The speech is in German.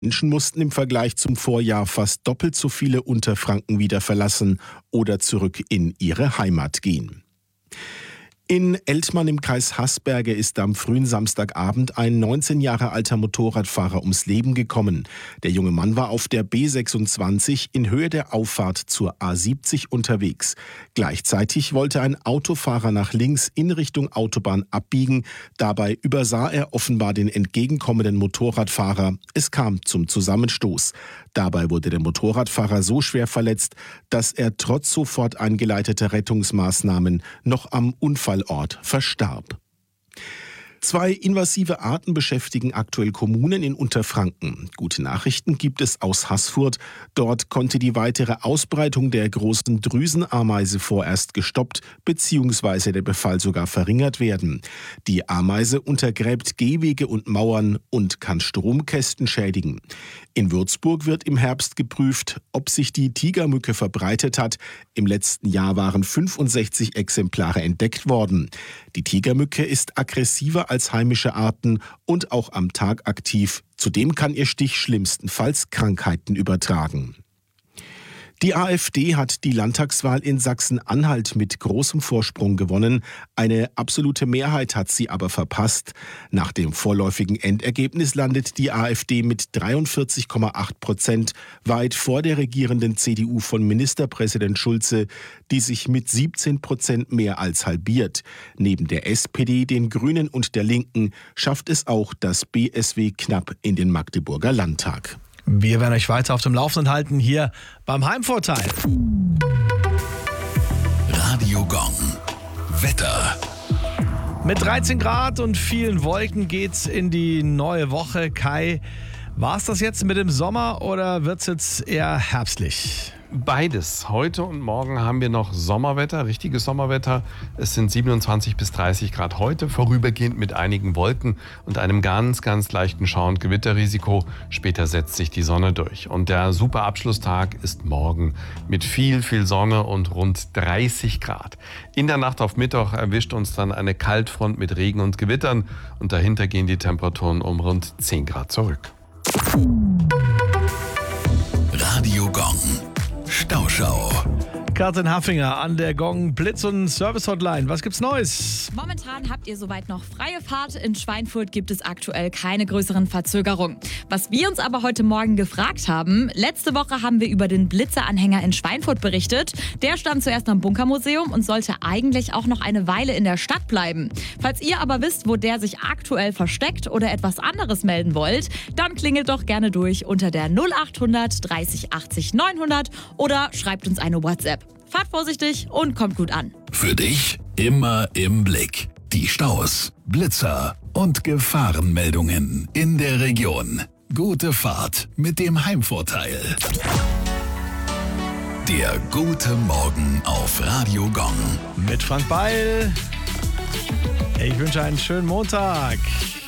Menschen mussten im Vergleich zum Vorjahr fast doppelt so viele Unterfranken wieder verlassen oder zurück in ihre Heimat gehen. In Eltmann im Kreis Haßberge ist am frühen Samstagabend ein 19 Jahre alter Motorradfahrer ums Leben gekommen. Der junge Mann war auf der B26 in Höhe der Auffahrt zur A70 unterwegs. Gleichzeitig wollte ein Autofahrer nach links in Richtung Autobahn abbiegen. Dabei übersah er offenbar den entgegenkommenden Motorradfahrer. Es kam zum Zusammenstoß. Dabei wurde der Motorradfahrer so schwer verletzt, dass er trotz sofort eingeleiteter Rettungsmaßnahmen noch am Unfallort verstarb. 2 invasive Arten beschäftigen aktuell Kommunen in Unterfranken. Gute Nachrichten gibt es aus Haßfurt. Dort konnte die weitere Ausbreitung der großen Drüsenameise vorerst gestoppt bzw. der Befall sogar verringert werden. Die Ameise untergräbt Gehwege und Mauern und kann Stromkästen schädigen. In Würzburg wird im Herbst geprüft, ob sich die Tigermücke verbreitet hat. Im letzten Jahr waren 65 Exemplare entdeckt worden. Die Tigermücke ist aggressiver als heimische Arten und auch am Tag aktiv. Zudem kann ihr Stich schlimmstenfalls Krankheiten übertragen. Die AfD hat die Landtagswahl in Sachsen-Anhalt mit großem Vorsprung gewonnen. Eine absolute Mehrheit hat sie aber verpasst. Nach dem vorläufigen Endergebnis landet die AfD mit 43,8% weit vor der regierenden CDU von Ministerpräsident Schulze, die sich mit 17% mehr als halbiert. Neben der SPD, den Grünen und der Linken schafft es auch das BSW knapp in den Magdeburger Landtag. Wir werden euch weiter auf dem Laufenden halten hier beim Heimvorteil. Radio Gong. Wetter. Mit 13 Grad und vielen Wolken geht's in die neue Woche. Kai, war's das jetzt mit dem Sommer oder wird's jetzt eher herbstlich? Beides. Heute und morgen haben wir noch Sommerwetter, richtiges Sommerwetter. Es sind 27 bis 30 Grad heute, vorübergehend mit einigen Wolken und einem ganz, ganz leichten Schauer- und Gewitterrisiko. Später setzt sich die Sonne durch. Und der super Abschlusstag ist morgen mit viel, viel Sonne und rund 30 Grad. In der Nacht auf Mittwoch erwischt uns dann eine Kaltfront mit Regen und Gewittern und dahinter gehen die Temperaturen um rund 10 Grad zurück. Radio Gong. Stauschau. Katrin Haffinger an der Gong Blitz- und Service-Hotline. Was gibt's Neues? Momentan habt ihr soweit noch freie Fahrt. In Schweinfurt gibt es aktuell keine größeren Verzögerungen. Was wir uns aber heute Morgen gefragt haben, letzte Woche haben wir über den Blitzeranhänger in Schweinfurt berichtet. Der stand zuerst am Bunkermuseum und sollte eigentlich auch noch eine Weile in der Stadt bleiben. Falls ihr aber wisst, wo der sich aktuell versteckt oder etwas anderes melden wollt, dann klingelt doch gerne durch unter der 0800 30 80 900 oder schreibt uns eine WhatsApp. Fahrt vorsichtig und kommt gut an. Für dich immer im Blick. Die Staus, Blitzer und Gefahrenmeldungen in der Region. Gute Fahrt mit dem Heimvorteil. Der gute Morgen auf Radio Gong. Mit Frank Beil. Ich wünsche einen schönen Montag.